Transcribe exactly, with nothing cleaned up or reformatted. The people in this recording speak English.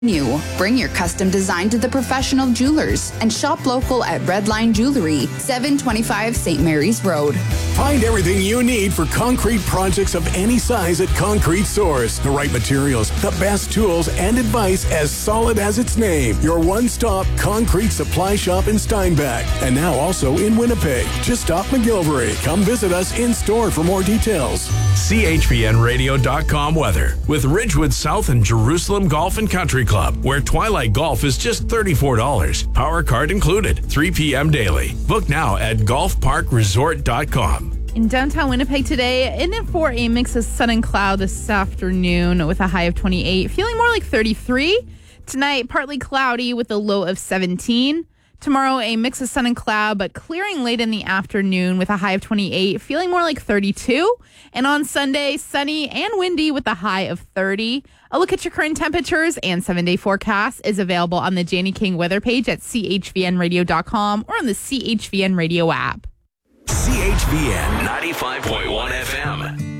New. Bring your custom design to the professional jewelers and shop local at Redline Jewelry, seven twenty-five Saint Mary's Road. Find everything you need for concrete projects of any size at Concrete Source. The right materials, the best tools, and advice as solid as its name. Your one-stop concrete supply shop in Steinbach. And now also in Winnipeg. Just off McGilvery. Come visit us in store for more details. C H V N radio dot com weather with Ridgewood South and Jerusalem Golf and Country Club, where Twilight Golf is just thirty-four dollars. Power card included. three p.m. daily. Book now at golf park resort dot com. In downtown Winnipeg today, in it for a mix of sun and cloud this afternoon with a high of twenty-eight, feeling more like thirty-three. Tonight, partly cloudy with a low of seventeen. Tomorrow, a mix of sun and cloud, but clearing late in the afternoon with a high of twenty-eight, feeling more like thirty-two. And on Sunday, sunny and windy with a high of thirty. A look at your current temperatures and seven-day forecast is available on the Janie King weather page at C H V N radio dot com or on the C H V N Radio app. C H V N ninety-five point one F M.